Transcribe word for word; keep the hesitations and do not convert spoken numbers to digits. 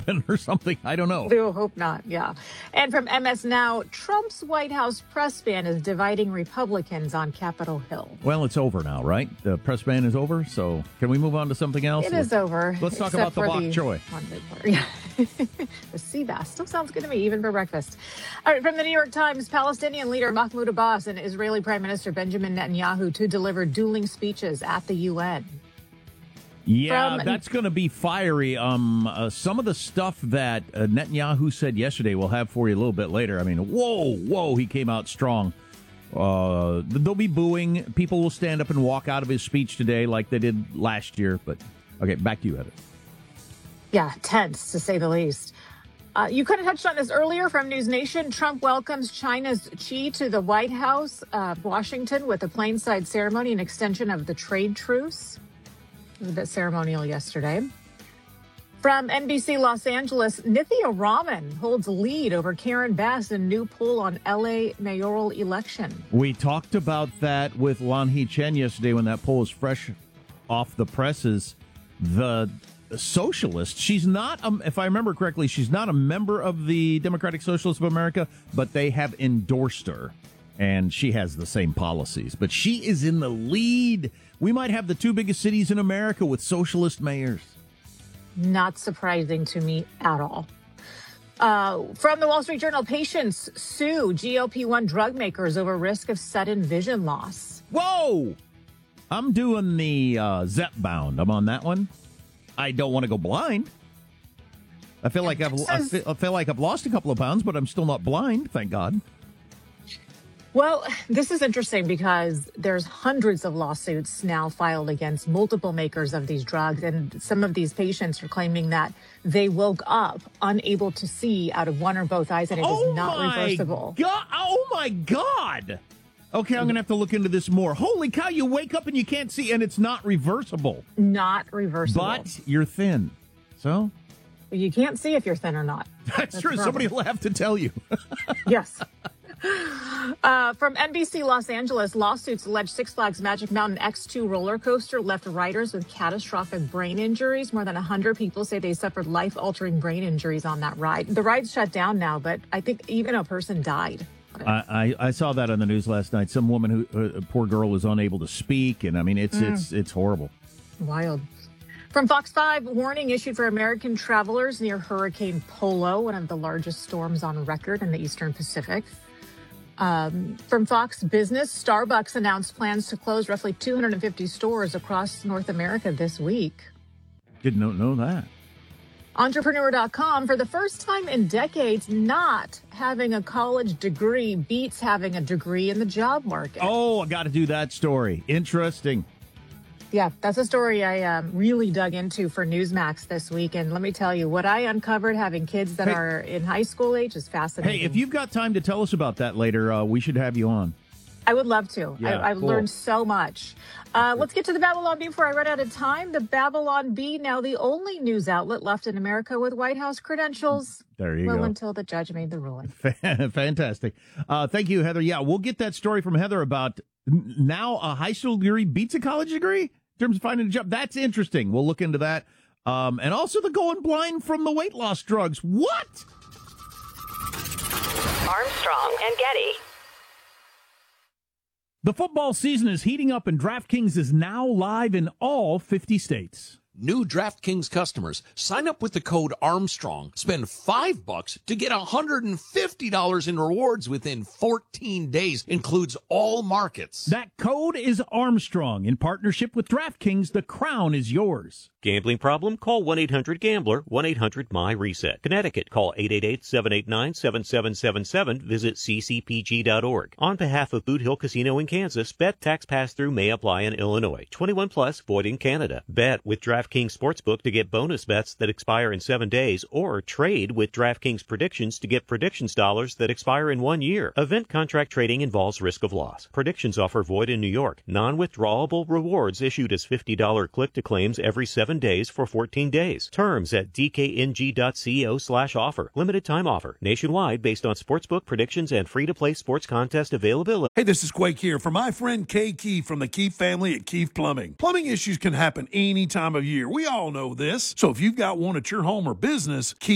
happen or something. I don't know. We will hope not, yeah. And from M S Now, Trump's White House press ban is dividing Republicans on Capitol Hill. Well, it's over now, right? The press ban is over, so can we move on to something else? It is over. Let's talk about the bok choy. Yeah. The sea bass still sounds good to me, even for breakfast. All right, from the New York Times, Palestinian leader Mahmoud Abbas and Israeli Prime Minister Benjamin Netanyahu to deliver dueling speeches at the U N. Yeah, From, that's going to be fiery. Um, uh, some of the stuff that uh, Netanyahu said yesterday, we'll have for you a little bit later. I mean, whoa, whoa, he came out strong. Uh, they'll be booing. People will stand up and walk out of his speech today like they did last year. But, okay, back to you, Heather. Yeah, tense, to say the least. Uh, you could have touched on this earlier from News Nation. Trump welcomes China's Xi to the White House, uh, Washington, with a plainside ceremony, an extension of the trade truce. It was a bit ceremonial yesterday. From N B C Los Angeles, Nithya Raman holds lead over Karen Bass in new poll on L A mayoral election. We talked about that with Lan Hee Chen yesterday when that poll was fresh off the presses. The socialist, she's not, um, if I remember correctly, she's not a member of the Democratic Socialists of America, but they have endorsed her, and she has the same policies. But she is in the lead. We might have the two biggest cities in America with socialist mayors. Not surprising to me at all. Uh, from the Wall Street Journal, patients sue G L P one drug makers over risk of sudden vision loss. Whoa! I'm doing the uh, Zepbound. I'm on that one. I don't want to go blind. I feel like I've I feel, I feel like I've lost a couple of pounds, but I'm still not blind, thank God. Well, this is interesting because there's hundreds of lawsuits now filed against multiple makers of these drugs, and some of these patients are claiming that they woke up unable to see out of one or both eyes, and it oh is not my reversible. God. Oh my God! Okay, I'm going to have to look into this more. Holy cow, you wake up and you can't see, and it's not reversible. Not reversible. But you're thin, so? You can't see if you're thin or not. That's, That's true. Somebody will have to tell you. Yes. Uh, from N B C Los Angeles, lawsuits allege Six Flags Magic Mountain X two roller coaster left riders with catastrophic brain injuries. More than one hundred people say they suffered life-altering brain injuries on that ride. The ride's shut down now, but I think even a person died. I, I, I saw that on the news last night. Some woman who, a poor girl, was unable to speak, and I mean, it's mm. it's it's horrible. Wild. From Fox five, warning issued for American travelers near Hurricane Polo, one of the largest storms on record in the Eastern Pacific. Um, from Fox Business, Starbucks announced plans to close roughly two hundred fifty stores across North America this week. Did not know that. Entrepreneur dot com, for the first time in decades, not having a college degree beats having a degree in the job market. Oh, I got to do that story. Interesting. Yeah, that's a story I um, really dug into for Newsmax this week. And let me tell you, what I uncovered having kids that hey, are in high school age is fascinating. Hey, if you've got time to tell us about that later, uh, we should have you on. I would love to. Yeah, I, I've cool. learned so much. Uh, let's get to the Babylon Bee before I run out of time. The Babylon Bee, now the only news outlet left in America with White House credentials. There you well, go. Well, until the judge made the ruling. Fantastic. Uh, thank you, Heather. Yeah, we'll get that story from Heather about now a high school degree beats a college degree in terms of finding a job. That's interesting. We'll look into that. Um, and also the going blind from the weight loss drugs. What? Armstrong and Getty. The football season is heating up, and DraftKings is now live in all fifty states. New DraftKings customers, sign up with the code Armstrong. Spend five bucks to get one hundred fifty dollars in rewards within fourteen days. Includes all markets. That code is Armstrong. In partnership with DraftKings, the crown is yours. Gambling problem? Call one eight hundred gambler, one eight hundred my reset. Connecticut, call eight eight eight, seven eight nine, seven seven seven seven. Visit c c p g dot org. On behalf of Boot Hill Casino in Kansas, bet tax pass-through may apply in Illinois. twenty-one plus, void in Canada. Bet with DraftKings Sportsbook to get bonus bets that expire in seven days, or trade with DraftKings Predictions to get predictions dollars that expire in one year. Event contract trading involves risk of loss. Predictions offer void in New York. Non-withdrawable rewards issued as fifty dollars click-to-claims every seven days for fourteen days. Terms at d k n g dot co slash offer. Limited time offer. Nationwide based on sportsbook predictions and free-to-play sports contest availability. Hey, this is Quake here for my friend Kay Keefe from the Keefe family at Keefe Plumbing. Plumbing issues can happen any time of year. We all know this. So if you've got one at your home or business, Keefe